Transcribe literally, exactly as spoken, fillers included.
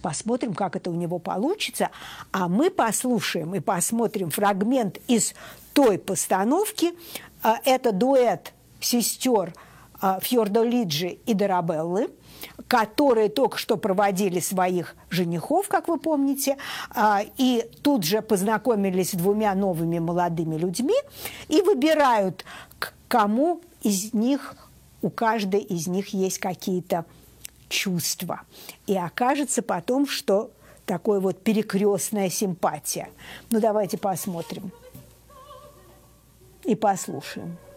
Посмотрим, как это у него получится. А мы послушаем и посмотрим фрагмент из той постановки. Это дуэт сестер Фьордолиджи и Дорабеллы, которые только что проводили своих женихов, как вы помните, и тут же познакомились с двумя новыми молодыми людьми и выбирают, к кому из них, у каждой из них есть какие-то чувства. И окажется потом, что такое вот перекрестная симпатия. Ну, давайте посмотрим и послушаем.